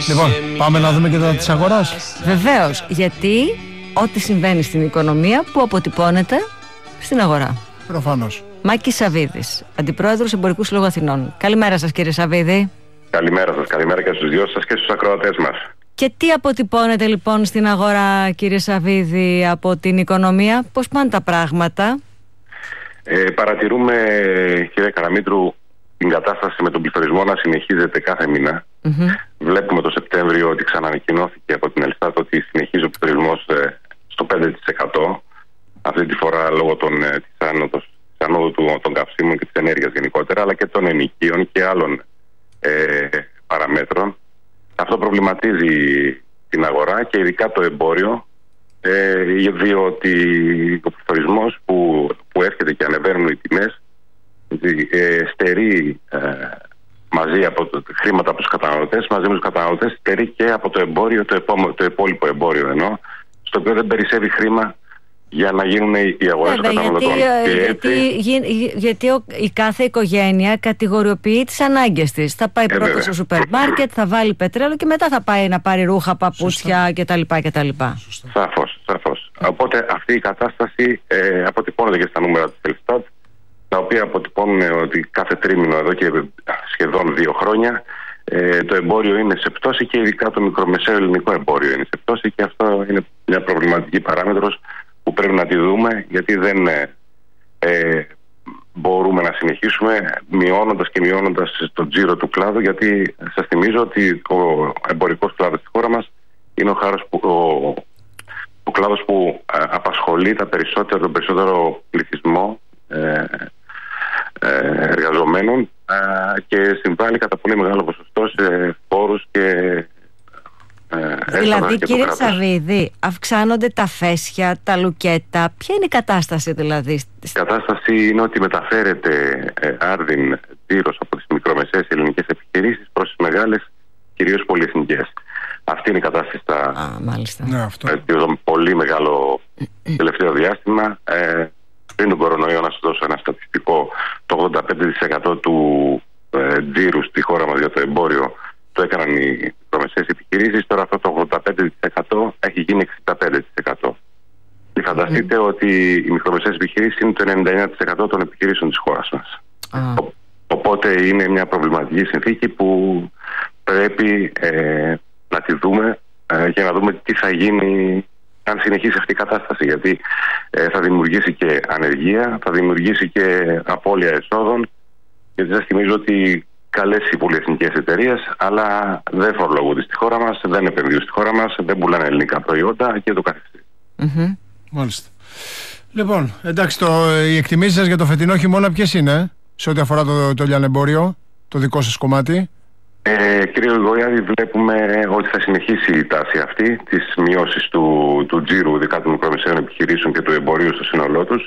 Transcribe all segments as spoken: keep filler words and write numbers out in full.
Λοιπόν, πάμε να δούμε και τα της αγοράς. Βεβαίως, γιατί ό,τι συμβαίνει στην οικονομία που αποτυπώνεται στην αγορά. Προφανώς. Μάκης Σαββίδης, Αντιπρόεδρος Εμπορικού Συλλόγου Αθηνών. Καλημέρα σας, κύριε Σαββίδη. Καλημέρα σας, καλημέρα και στους δυο σας και στους ακροατές μας. Και τι αποτυπώνεται λοιπόν στην αγορά, κύριε Σαββίδη, από την οικονομία, πώς πάνε τα πράγματα? Ε, παρατηρούμε, κύριε Καραμήτρου, την κατάσταση με τον πληθωρισμό να συνεχίζεται κάθε μήνα. Mm-hmm. Βλέπουμε το Σεπτέμβριο ότι ξανανακοινώθηκε από την Ελστάτ ότι συνεχίζει ο πληθωρισμός ε, στο πέντε τοις εκατό. Αυτή τη φορά λόγω των, ε, της άνοδος, της άνοδου του, των καυσίμων και της ενέργειας γενικότερα, αλλά και των ενοικίων και άλλων ε, παραμέτρων. Αυτό προβληματίζει την αγορά και ειδικά το εμπόριο, ε, διότι ο πληθωρισμός που, που έρχεται και ανεβαίνουν οι τιμές ε, στερεί ε, μαζί από το, χρήματα από τους καταναλωτές, μαζί με τους καταναλωτές στερεί και από το εμπόριο, το, επόμενο, το υπόλοιπο εμπόριο ενώ, στο οποίο δεν περισσεύει χρήμα για να γίνουν οι αγορές των καταναλωτών. Γιατί, γιατί, γιατί, γιατί ο, η κάθε οικογένεια κατηγοριοποιεί τις ανάγκες της. Θα πάει ε, πρώτα στο σούπερ μάρκετ, θα βάλει πετρέλαιο και μετά θα πάει να πάρει ρούχα, παπούτσια κτλ. κτλ. Σαφώς, σαφώς. Οπότε αυτή η κατάσταση ε, αποτυπώνεται και στα νούμερα της Ελστάτ, τα οποία αποτυπώνουν ότι κάθε τρίμηνο εδώ και σχεδόν δύο χρόνια ε, το εμπόριο είναι σε πτώση και ειδικά το μικρομεσαίο ελληνικό εμπόριο είναι σε πτώση και αυτό είναι μια προβληματική παράμετρος που πρέπει να τη δούμε, γιατί δεν ε, μπορούμε να συνεχίσουμε μειώνοντας και μειώνοντας το τζίρο του κλάδου, γιατί σας θυμίζω ότι ο εμπορικός κλάδος στη χώρα μας είναι ο, χάρος που, ο, ο κλάδος που ε, απασχολεί τα περισσότερο, τον περισσότερο πληθυσμό ε, ε, εργαζομένων ε, και συμβάλλει κατά πολύ μεγάλο ποσοστό σε φόρους και Ε, δηλαδή, κύριε Σαββίδη, αυξάνονται τα φέσια, τα λουκέτα. Ποια είναι η κατάσταση δηλαδή? Η κατάσταση είναι ότι μεταφέρεται ε, άρδιν τζίρος από τις μικρομεσαίες ελληνικές επιχειρήσεις προς τις μεγάλες, κυρίως πολυεθνικές. Αυτή είναι η κατάσταση στα Α, μάλιστα. Ναι, αυτό. Ε, πολύ μεγάλο τελευταίο διάστημα. Ε, πριν τον κορονοϊό, να σας δώσω ένα στατιστικό, το ογδόντα πέντε τοις εκατό του ε, τζίρου στη χώρα μας για το εμπόριο το έκαναν οι μικρομεσαίες επιχειρήσεις. Τώρα αυτό το ογδόντα πέντε τοις εκατό έχει γίνει εξήντα πέντε τοις εκατό. Και φανταστείτε mm. ότι οι μικρομεσαίες επιχειρήσεις είναι το ενενήντα εννέα τοις εκατό των επιχειρήσεων της χώρας μας. Mm. Ο, οπότε είναι μια προβληματική συνθήκη που πρέπει ε, να τη δούμε ε, για να δούμε τι θα γίνει αν συνεχίσει αυτή η κατάσταση. Γιατί ε, θα δημιουργήσει και ανεργία, θα δημιουργήσει και απώλεια εσόδων. Γιατί σας θυμίζω ότι καλές οι πολυεθνικές εταιρείες, αλλά δεν φορολογούνται στη χώρα μας, δεν επενδύουν στη χώρα μας, δεν πουλάνε ελληνικά προϊόντα και το καθεξής. Mm-hmm. Μάλιστα. Λοιπόν, εντάξει, το, οι εκτιμήσεις σας για το φετινό χειμώνα ποιες είναι, σε ό,τι αφορά το, το λιανεμπόριο, το δικό σας κομμάτι? Ε, κύριε Γρηγοριάδη, βλέπουμε ότι θα συνεχίσει η τάση αυτή της μειώσης του, του τζίρου, ειδικά των μικρομεσαίων επιχειρήσεων και του εμπορίου στο σύνολό τους.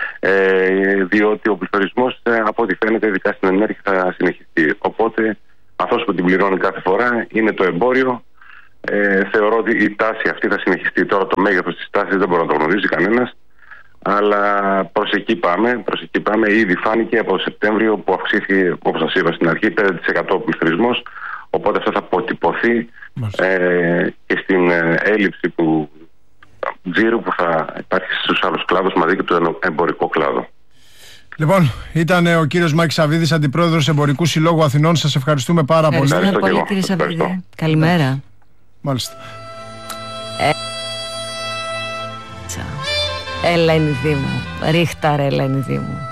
Ε, διότι ο πληθωρισμός ε, από ό,τι φαίνεται ειδικά στην ενέργεια θα συνεχιστεί, οπότε αυτός που την πληρώνει κάθε φορά είναι το εμπόριο. ε, θεωρώ ότι η τάση αυτή θα συνεχιστεί. Τώρα το μέγεθος της τάσης δεν μπορεί να το γνωρίζει κανένας, αλλά προς εκεί πάμε, προς εκεί πάμε. Ήδη φάνηκε από το Σεπτέμβριο που αυξήθηκε, όπως σας είπα στην αρχή, πέντε τοις εκατό ο πληθωρισμός, οπότε αυτό θα αποτυπωθεί ε, και στην ε, έλλειψη που τζίρου που θα υπάρχει στους άλλους κλάδους μαζί και το εμπορικό κλάδο. Λοιπόν, ήταν ο κύριος Μάκης Σαββίδης, Αντιπρόεδρος Εμπορικού Συλλόγου Αθηνών. Σας ευχαριστούμε πάρα πολύ. Ευχαριστούμε πολύ, πολύ κύριε Σαββίδη. Καλημέρα. Μάλιστα. Ε... Ελένη Δήμου. Ρίχτα ρε Ελένη Δήμου.